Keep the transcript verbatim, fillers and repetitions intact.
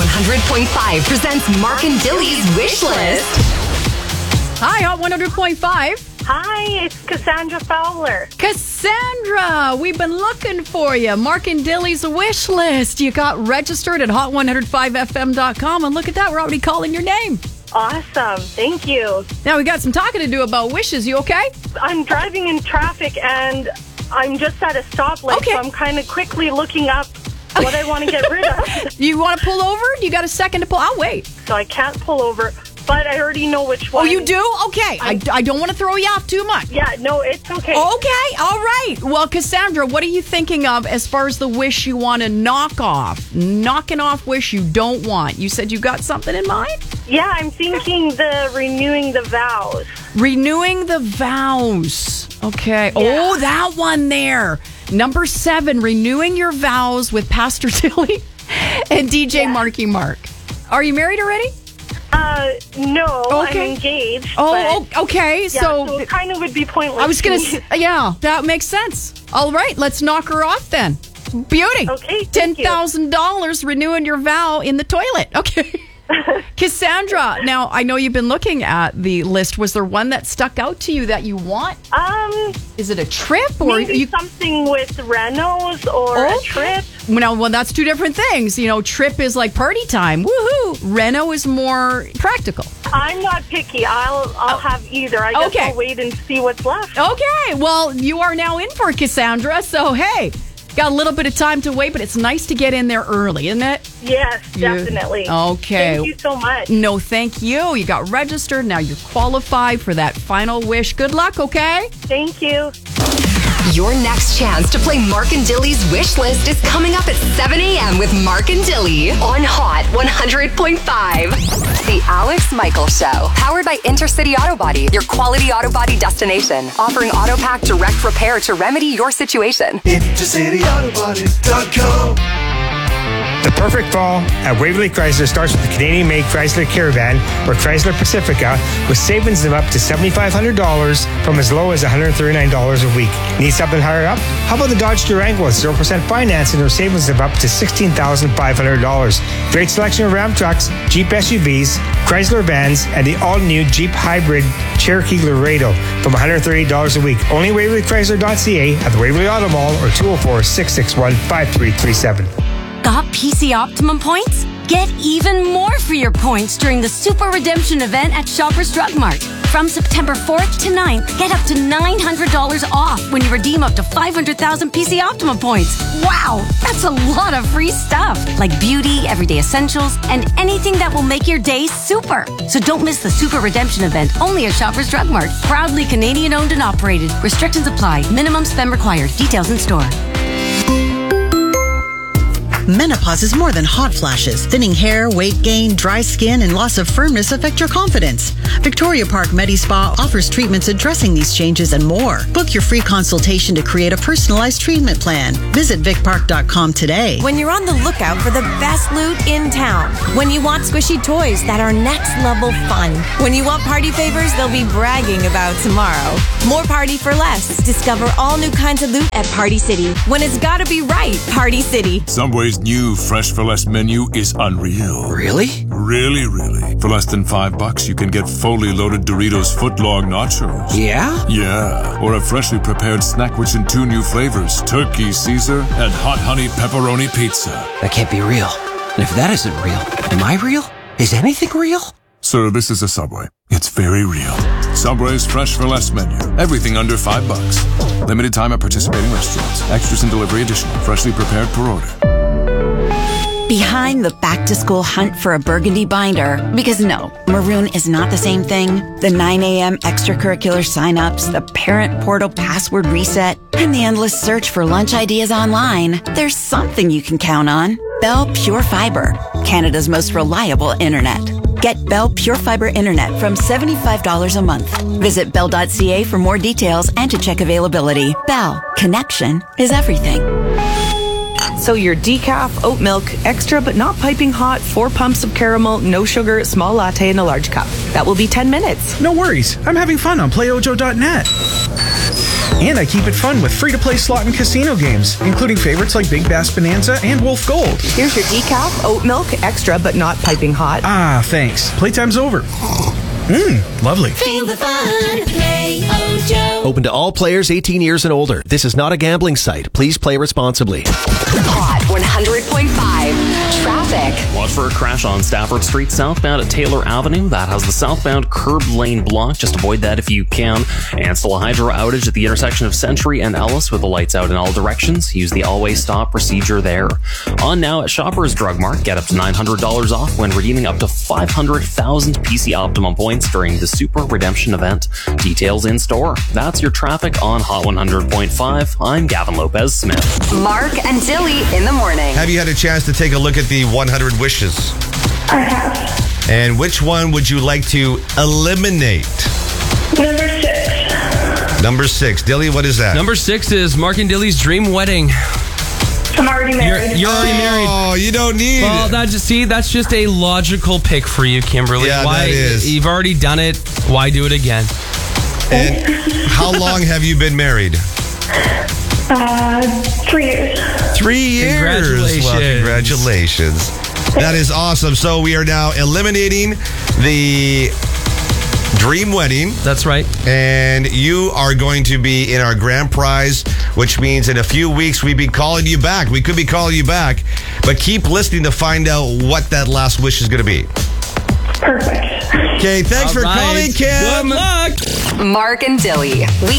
one hundred point five presents Mark and Dilly's Wish List. Hi, Hot one hundred point five. Hi, it's Cassandra Fowler. Cassandra, we've been looking for you. Mark and Dilly's Wish List. You got registered at hot one oh five f m dot com, and look at that, we're already calling your name. Awesome. Thank you. Now, we got some talking to do about wishes. You okay? I'm driving in traffic, and I'm just at a stoplight, Okay. so I'm kind of quickly looking up what I want to get rid of. You want to pull over? You got a second to pull? I'll wait. So I can't pull over, but I already know which one. Oh, you do? Okay. I, I don't want to throw you off too much. Yeah, no, it's okay. Okay. All right. Well, Cassandra, what are you thinking of as far as the wish you want to knock off? Knocking off wish you don't want. You said you got something in mind? Yeah, I'm thinking the renewing the vows. Renewing the vows. Okay. Yeah. Oh, that one there. Number seven, renewing your vows with Pastor Dilly and D J Yeah. Marky Mark. Are you married already? Uh, no, Okay. I'm engaged. Oh, but, oh, okay. yeah, so, so it kind of would be pointless. I was going to to, yeah, that makes sense. All right, let's knock her off then. Beauty. Okay, thank ten you. thousand dollars renewing your vow in the toilet. Okay. Cassandra, now I know you've been looking at the list. Was there one that stuck out to you that you want? Um, Is it a trip or maybe you? something with Renos or a Okay. trip. Well, well, that's two different things. You know, trip is like party time. Woohoo! Reno is more practical. I'm not picky. I'll I'll have either. I guess Okay. I'll wait and see what's left. Okay, well, you are now in for Cassandra. So hey, got a little bit of time to wait, but it's nice to get in there early, isn't it? Yes, You- definitely. Okay. Thank you so much. No, thank you. You got registered. Now you're qualified for that final wish. Good luck, okay? Thank you. Your next chance to play Mark and Dilly's Wish List is coming up at seven a.m. with Mark and Dilly on Hot one hundred point five. The Alex Michael Show. Powered by Intercity Auto Body, your quality auto body destination. Offering auto pack direct repair to remedy your situation. intercity auto body dot com. The perfect fall at Waverly Chrysler starts with the Canadian-made Chrysler Caravan or Chrysler Pacifica with savings of up to seven thousand five hundred dollars from as low as one hundred thirty-nine dollars a week. Need something higher up? How about the Dodge Durango with zero percent financing or savings of up to sixteen thousand five hundred dollars? Great selection of Ram trucks, Jeep S U Vs, Chrysler vans, and the all-new Jeep Hybrid Cherokee Laredo from one hundred thirty dollars a week. Only Waverly Chrysler dot C A at the Waverly Auto Mall or two oh four, six six one, five three three seven. Got P C Optimum points? Get even more for your points during the Super Redemption event at Shoppers Drug Mart. From September fourth to ninth, get up to nine hundred dollars off when you redeem up to five hundred thousand P C Optimum points. Wow, that's a lot of free stuff, like beauty, everyday essentials, and anything that will make your day super. So don't miss the Super Redemption event only at Shoppers Drug Mart. Proudly Canadian owned and operated. Restrictions apply. Minimum spend required. Details in store. Menopause is more than hot flashes. Thinning hair, weight gain, dry skin, and loss of firmness affect your confidence. Victoria Park Medi Spa offers treatments addressing these changes and more. Book your free consultation to create a personalized treatment plan. Visit vic park dot com today. When you're on the lookout for the best loot in town. When you want squishy toys that are next level fun. When you want party favors they'll be bragging about tomorrow. More party for less. Discover all new kinds of loot at Party City. When it's gotta be right, Party City. Subway's new Fresh for Less menu is unreal. Really? Really, really. For less than five bucks, you can get fully loaded Doritos footlong nachos. Yeah? Yeah. Or a freshly prepared snack rich in two new flavors, Turkey Caesar and Hot Honey Pepperoni Pizza. That can't be real. And if that isn't real, am I real? Is anything real? Sir, this is a Subway. It's very real. Subway's Fresh for Less menu. Everything under five bucks. Limited time at participating restaurants. Extras and delivery additional. Freshly prepared per order. Behind the back-to-school hunt for a burgundy binder, because no, maroon is not the same thing. The nine a.m. extracurricular sign-ups, the parent portal password reset, and the endless search for lunch ideas online. There's something you can count on. Bell Pure Fiber, Canada's most reliable internet. Get Bell Pure Fiber Internet from seventy-five dollars a month. Visit bell dot c a for more details and to check availability. Bell, connection is everything. So your decaf, oat milk, extra but not piping hot, four pumps of caramel, no sugar, small latte in a large cup. That will be ten minutes. No worries. I'm having fun on play ojo dot net. And I keep it fun with free-to-play slot and casino games, including favorites like Big Bass Bonanza and Wolf Gold. Here's your decaf, oat milk, extra but not piping hot. Ah, thanks. Playtime's over. Mmm, lovely. Feel the fun. Play Ojo. Open to all players eighteen years and older. This is not a gambling site. Please play responsibly. Hot one hundred point five. Traffic. Watch for a crash on Stafford Street southbound at Taylor Avenue. That has the southbound curb lane blocked. Just avoid that if you can. And still a hydro outage at the intersection of Century and Ellis with the lights out in all directions. Use the always stop procedure there. On now at Shoppers Drug Mart. Get up to nine hundred dollars off when redeeming up to five hundred thousand P C Optimum points during the Super Redemption event. Details in store. That's your traffic on Hot one hundred point five. I'm Gavin Lopez Smith. Mark and Dilly in the morning. Have you had a chance to take a look at the one hundred wishes? I have. And which one would you like to eliminate? Number six. Number six. Dilly, what is that? Number six is Mark and Dilly's dream wedding. I'm already married. You're, you're already married. Oh, you don't need well, it. Well, just see, that's just a logical pick for you, Kimberly. Yeah, why, that is. You've already done it. Why do it again? And how long have you been married? Uh, three years. Three years. Congratulations. Well, congratulations. That is awesome. So we are now eliminating the dream wedding. That's right. And you are going to be in our grand prize, which means in a few weeks we'll be calling you back. We could be calling you back, but keep listening to find out what that last wish is going to be. Perfect. Okay, thanks All for right. calling, Kim. Good luck. Mark and Dilly.